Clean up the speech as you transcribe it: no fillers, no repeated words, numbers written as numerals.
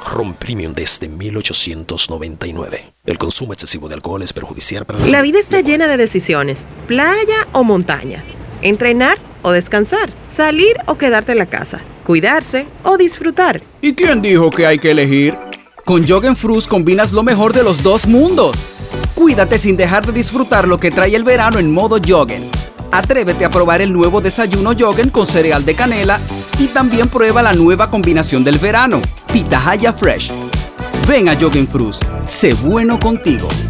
Ron Premium desde 1899. El consumo excesivo de alcohol es perjudicial para La vida está llena de decisiones. Playa o montaña. Entrenar o descansar. Salir o quedarte en la casa. Cuidarse o disfrutar. ¿Y quién dijo que hay que elegir? Con Joggenfruz combinas lo mejor de los dos mundos. Cuídate sin dejar de disfrutar lo que trae el verano en modo Joggen. Atrévete a probar el nuevo desayuno Joggen con cereal de canela y también prueba la nueva combinación del verano, Pitahaya Fresh. Ven a Joggenfruz, sé bueno contigo.